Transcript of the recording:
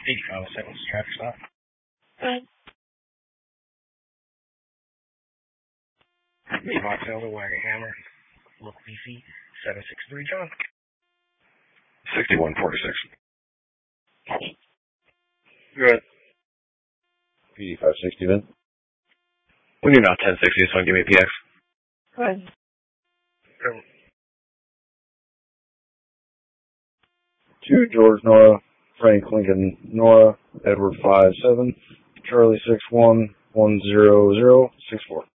85 seconds, traffic stop. Vauxhall, Wagon Hammer, local PC, 763 John. 6146. Good. PD 560 then. We need about 1060, so give me a PX. Good. 2 George Nora, Frank Lincoln Nora, Edward 57, Charlie 61 10064.